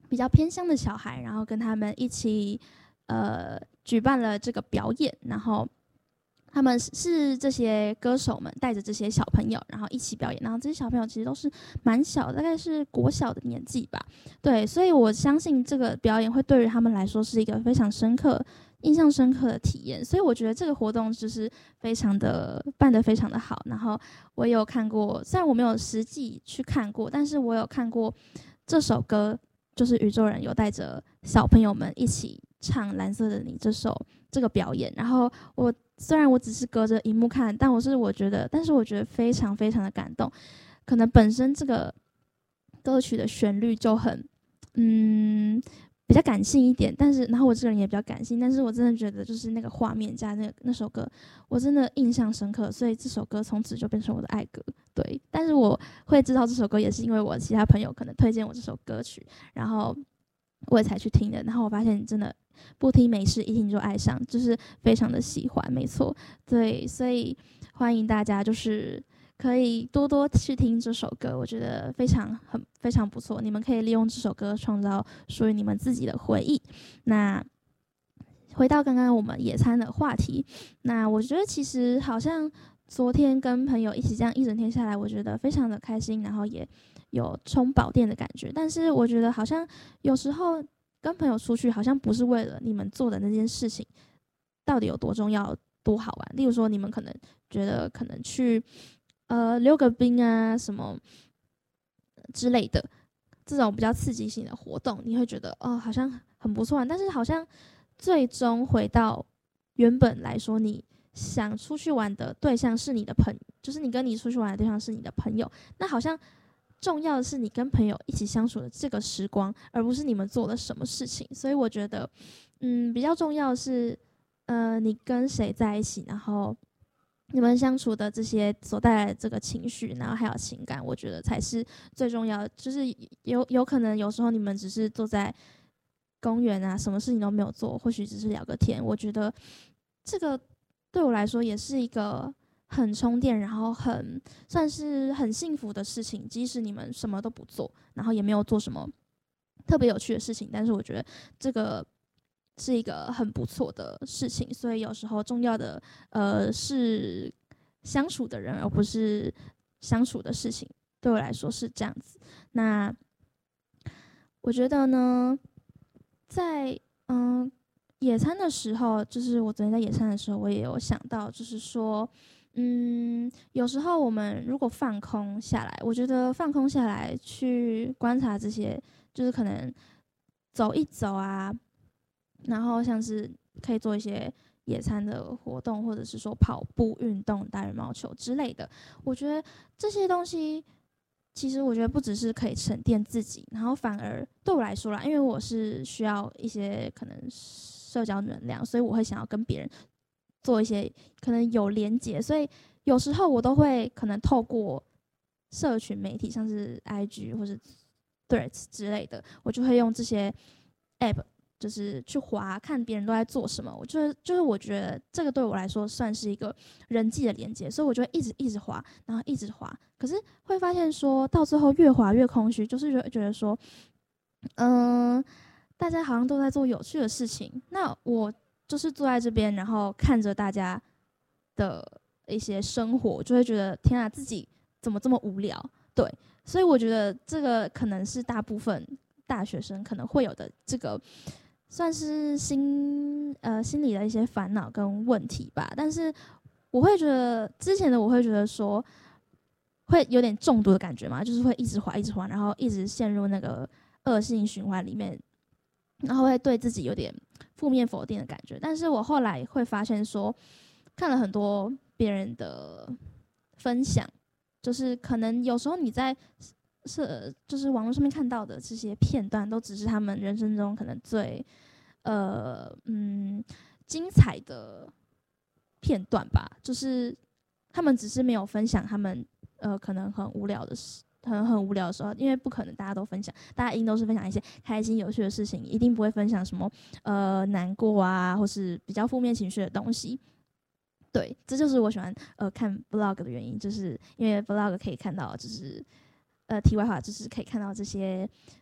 比较偏乡的小孩，然后跟他们一起举办了这个表演，然后他们是这些歌手们带着这些小朋友，然后一起表演。然后这些小朋友其实都是蛮小，大概是国小的年纪吧。对，所以我相信这个表演会对于他们来说是一个非常深刻、印象深刻的体验。所以我觉得这个活动就是非常的办得非常的好。然后我有看过，虽然我没有实际去看过，但是我有看过这首歌，就是宇宙人有带着小朋友们一起唱《蓝色的你》这个表演。然后虽然我只是隔着荧幕看，但但是我觉得非常非常的感动。可能本身这个歌曲的旋律就很嗯比较感性一点，然后我这个人也比较感性，但是我真的觉得就是那个画面加那首歌，我真的印象深刻，所以这首歌从此就变成我的爱歌。对，但是我会知道这首歌也是因为我其他朋友可能推荐我这首歌曲，然后我也才去听的。然后我发现真的不听没事，一听就爱上，就是非常的喜欢，没错。对，所以欢迎大家就是可以多多去听这首歌，我觉得非常不错。你们可以利用这首歌创造属于你们自己的回忆。那回到刚刚我们野餐的话题，那我觉得其实好像昨天跟朋友一起这样一整天下来，我觉得非常的开心，然后也有充饱电的感觉。但是我觉得好像有时候跟朋友出去，好像不是为了你们做的那件事情到底有多重要、多好玩。例如说，你们可能觉得可能去溜个冰啊什么之类的，这种比较刺激性的活动，你会觉得哦好像很不错玩，但是好像最终回到原本来说，你想出去玩的对象是你的就是你跟你出去玩的对象是你的朋友，那好像重要的是你跟朋友一起相处的这个时光，而不是你们做了什么事情。所以我觉得，比较重要的是，你跟谁在一起，然后你们相处的这些所带来的这个情绪，然后还有情感，我觉得才是最重要的。就是有可能有时候你们只是坐在公园啊，什么事情都没有做，或许只是聊个天。我觉得这个对我来说也是一个很充电，然后算是很幸福的事情。即使你们什么都不做，然后也没有做什么特别有趣的事情，但是我觉得这个是一个很不错的事情。所以有时候重要的是相处的人，而不是相处的事情。对我来说是这样子。那我觉得呢，在野餐的时候，就是我昨天在野餐的时候，我也有想到，就是说，有时候我们如果放空下来，我觉得放空下来去观察这些，就是可能走一走啊，然后像是可以做一些野餐的活动，或者是说跑步运动、打羽毛球之类的。我觉得这些东西，其实我觉得不只是可以沉淀自己，然后反而对我来说啦，因为我是需要一些可能社交能量，所以我会想要跟别人做一些可能有连接，所以有时候我都会可能透过社群媒体，像是 IG 或是 Threads 之类的，我就会用这些 app，就是去滑看别人都在做什么。我觉得这个对我来说算是一个人际的连接，所以我就会一直滑，然后一直滑。可是会发现说到最后越滑越空虚，就是觉得说，嗯、大家好像都在做有趣的事情，那我就是坐在这边，然后看着大家的一些生活，就会觉得天啊，自己怎么这么无聊？对，所以我觉得这个可能是大部分大学生可能会有的这个算是心理的一些烦恼跟问题吧。但是我会觉得之前的我会觉得说会有点中毒的感觉嘛，就是会一直滑一直滑，然后一直陷入那个恶性循环里面，然后会对自己有点负面否定的感觉。但是我后来会发现说，看了很多别人的分享，就是可能有时候你在就是网络上面看到的这些片段，都只是他们人生中可能最呃嗯精彩的片段吧，就是他们只是没有分享他们可能很无聊的事。很无聊的时候，因为不可能大家都分享，大家一定都是分享一些开心有趣的事情，一定不会分享什么难过啊，或是比较负面情绪的东西。对，这就是我喜欢看 vlog 的原因，就是因为 vlog 可以看到，就是题外话，就是可以看到这些